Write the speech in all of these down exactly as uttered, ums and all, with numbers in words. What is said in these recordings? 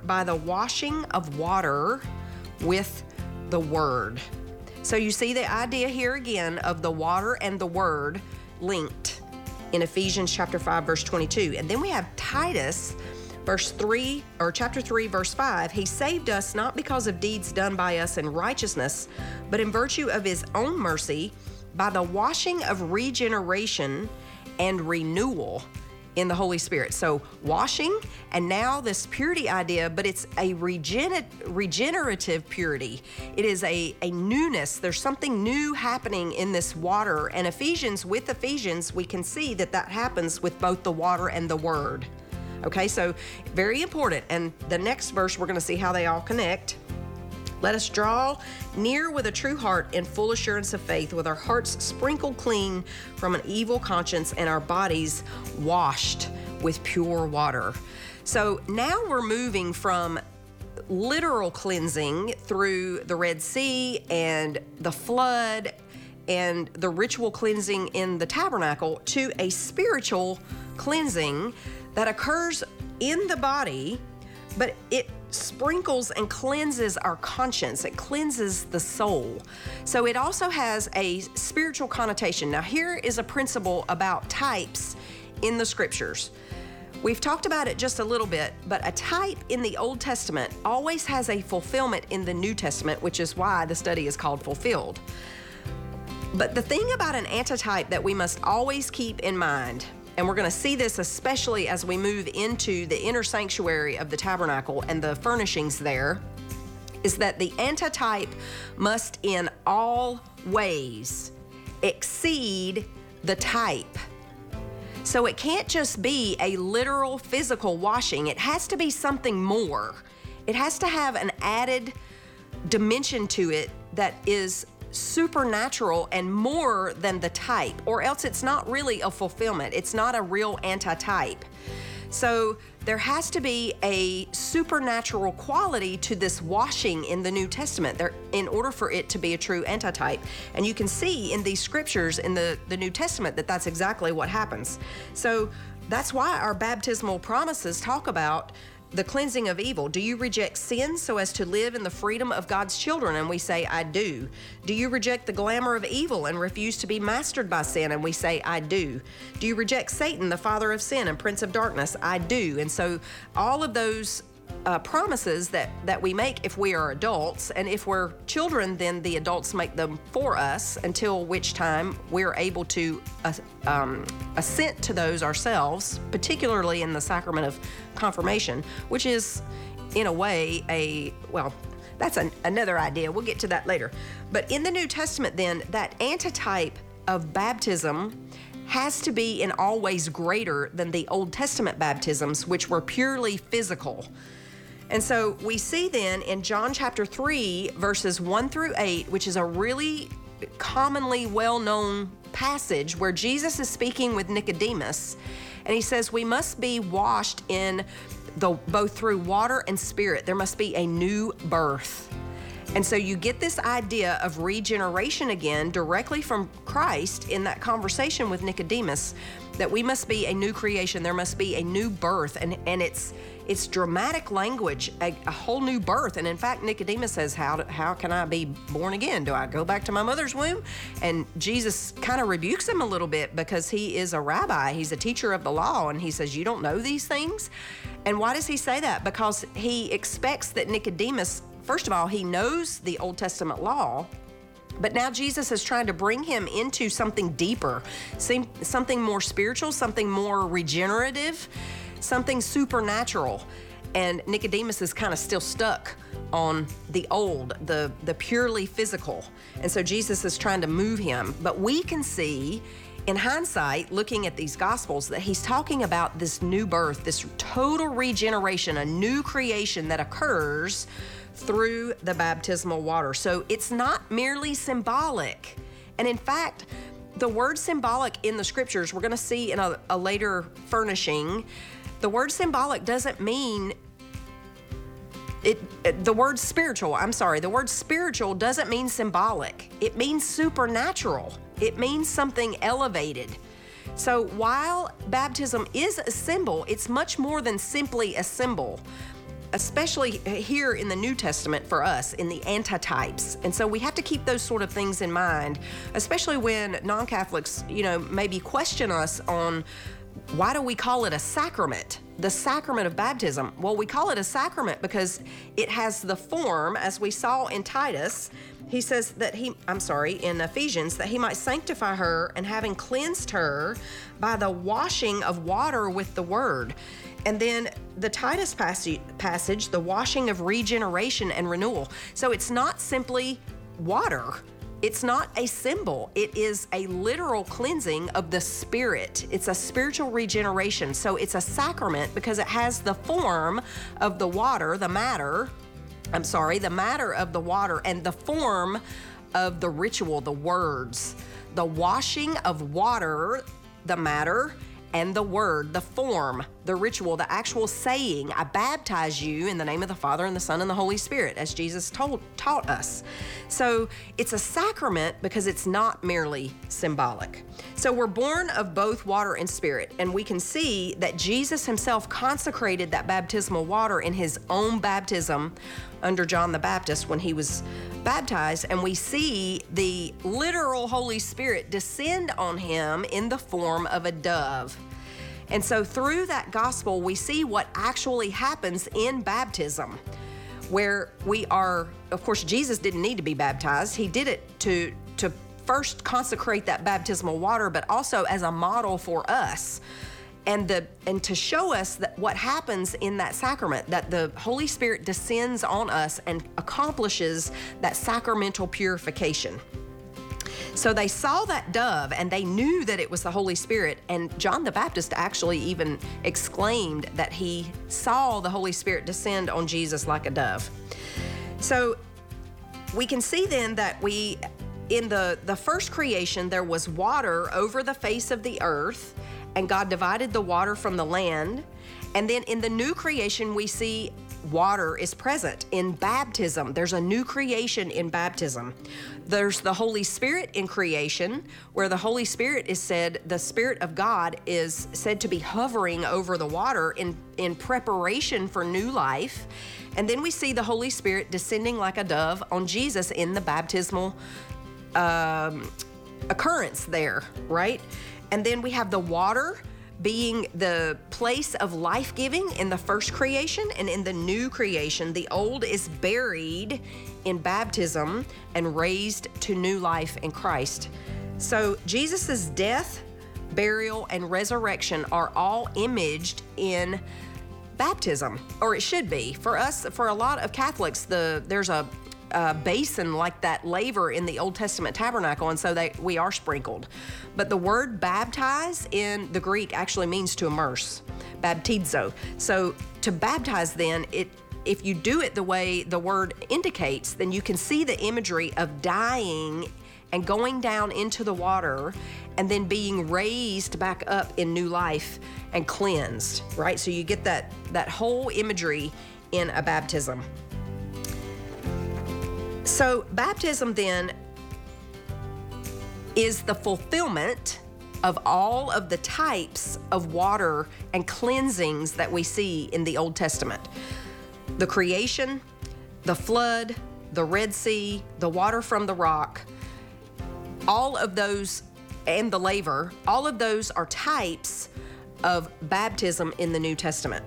by the washing of water with the word. So you see the idea here again of the water and the word linked in Ephesians chapter five, verse twenty-two. And then we have Titus, verse three, or chapter three, verse five. He saved us not because of deeds done by us in righteousness, but in virtue of his own mercy, by the washing of regeneration and renewal in the Holy Spirit. So washing, and now this purity idea, but it's a regener- regenerative purity. It is a, a newness. There's something new happening in this water. And Ephesians, with Ephesians, we can see that that happens with both the water and the word. Okay, so very important. And the next verse, we're going to see how they all connect. Let us draw near with a true heart in full assurance of faith, with our hearts sprinkled clean from an evil conscience and our bodies washed with pure water. So now we're moving from literal cleansing through the Red Sea and the flood and the ritual cleansing in the tabernacle to a spiritual cleansing that occurs in the body, but it sprinkles and cleanses our conscience. It cleanses the soul. So it also has a spiritual connotation. Now, here is a principle about types in the scriptures. We've talked about it just a little bit, but a type in the Old Testament always has a fulfillment in the New Testament, which is why the study is called Fulfilled. But the thing about an antitype that we must always keep in mind, and we're going to see this especially as we move into the inner sanctuary of the tabernacle and the furnishings there, is that the antitype must in all ways exceed the type. So it can't just be a literal physical washing. It has to be something more. It has to have an added dimension to it that is supernatural and more than the type, or else it's not really a fulfillment. It's not a real antitype. So there has to be a supernatural quality to this washing in the New Testament there in order for it to be a true antitype. And you can see in these scriptures in the, the New Testament that that's exactly what happens. So that's why our baptismal promises talk about the cleansing of evil. Do you reject sin so as to live in the freedom of God's children? And we say, I do. Do you reject the glamour of evil and refuse to be mastered by sin? And we say, I do. Do you reject Satan, the father of sin and prince of darkness? I do. And so all of those uh, promises that, that we make if we are adults, and if we're children, then the adults make them for us, until which time we're able to uh, um, assent to those ourselves, particularly in the sacrament of confirmation, which is in a way a, well, that's an, another idea. We'll get to that later. But in the New Testament then, that antitype of baptism has to be in all ways greater than the Old Testament baptisms, which were purely physical. And so we see then in John chapter three, verses one through eight, which is a really commonly well-known passage where Jesus is speaking with Nicodemus, and he says, we must be washed in the both through water and spirit. There must be a new birth. And so you get this idea of regeneration again directly from Christ in that conversation with Nicodemus, that we must be a new creation. There must be a new birth. And, and it's it's dramatic language, a, a whole new birth. And in fact, Nicodemus says, how, do, how can I be born again? Do I go back to my mother's womb? And Jesus kind of rebukes him a little bit because he is a rabbi. He's a teacher of the law. And he says, you don't know these things? And why does he say that? Because he expects that Nicodemus, first of all, he knows the Old Testament law, but now Jesus is trying to bring him into something deeper, something more spiritual, something more regenerative, something supernatural. And Nicodemus is kind of still stuck on the old, the, the purely physical. And so Jesus is trying to move him. But we can see in hindsight, looking at these Gospels, that he's talking about this new birth, this total regeneration, a new creation that occurs through the baptismal water. So it's not merely symbolic. And in fact, the word symbolic in the scriptures, we're going to see in a, a later furnishing, the word symbolic doesn't mean it, it, the word spiritual, I'm sorry, the word spiritual doesn't mean symbolic. It means supernatural. It means something elevated. So while baptism is a symbol, it's much more than simply a symbol. especially here in the New Testament for us, in the antitypes. And so we have to keep those sort of things in mind, especially when non-Catholics, you know, maybe question us on why do we call it a sacrament? The sacrament of baptism. Well, we call it a sacrament because it has the form, as we saw in Titus. He says that he, I'm sorry, in Ephesians, that he might sanctify her, and having cleansed her by the washing of water with the word. And then the Titus passage, passage, the washing of regeneration and renewal. So it's not simply water. It's not a symbol. It is a literal cleansing of the spirit. It's a spiritual regeneration. So it's a sacrament because it has the form of the water, the matter, I'm sorry, the matter of the water, and the form of the ritual, the words. The washing of water, the matter, and the word, the form, the ritual, the actual saying, I baptize you in the name of the Father and the Son and the Holy Spirit, as Jesus told, taught us. So it's a sacrament because it's not merely symbolic. So we're born of both water and spirit, and we can see that Jesus himself consecrated that baptismal water in his own baptism under John the Baptist when he was baptized, and we see the literal Holy Spirit descend on him in the form of a dove. And so through that gospel, we see what actually happens in baptism, where we are, of course, Jesus didn't need to be baptized. He did it to, to first consecrate that baptismal water, but also as a model for us. And the and to show us that what happens in that sacrament, that the Holy Spirit descends on us and accomplishes that sacramental purification. So they saw that dove and they knew that it was the Holy Spirit. And John the Baptist actually even exclaimed that he saw the Holy Spirit descend on Jesus like a dove. So we can see then that we, in the, the first creation, there was water over the face of the earth, and God divided the water from the land. And then in the new creation, we see water is present in baptism. There's a new creation in baptism. There's the Holy Spirit in creation, where the Holy Spirit is said, the Spirit of God is said to be hovering over the water in, in preparation for new life. And then we see the Holy Spirit descending like a dove on Jesus in the baptismal um, occurrence there, right? And then we have the water being the place of life-giving in the first creation, and in the new creation, the old is buried in baptism and raised to new life in Christ. So Jesus's death, burial, and resurrection are all imaged in baptism, or it should be. For us, for a lot of Catholics, the there's a Uh, basin like that laver in the Old Testament tabernacle, and so they we are sprinkled. But the word baptize in the Greek actually means to immerse, baptizo. So to baptize then, it if you do it the way the word indicates, then you can see the imagery of dying and going down into the water and then being raised back up in new life and cleansed, right? So you get that that whole imagery in a baptism. So baptism then is the fulfillment of all of the types of water and cleansings that we see in the Old Testament. The creation, the flood, the Red Sea, the water from the rock, all of those, and the laver, all of those are types of baptism in the New Testament.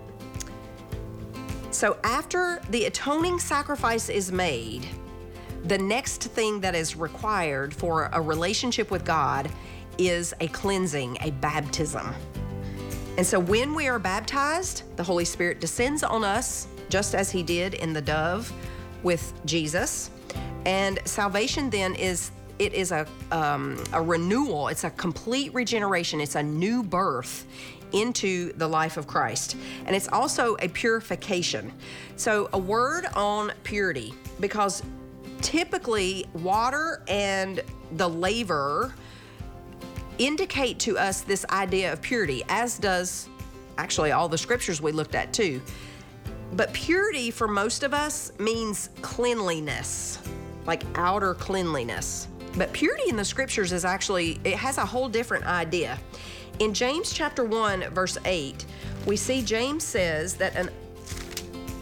So after the atoning sacrifice is made, the next thing that is required for a relationship with God is a cleansing, a baptism. And so when we are baptized, the Holy Spirit descends on us, just as he did in the dove with Jesus. And salvation then is, it is a, um, a renewal. It's a complete regeneration. It's a new birth into the life of Christ. And it's also a purification. So a word on purity, because typically water and the laver indicate to us this idea of purity, as does actually all the scriptures we looked at too. But purity for most of us means cleanliness, like outer cleanliness. But purity in the scriptures is actually, it has a whole different idea. In James chapter one, verse eight, we see James says that an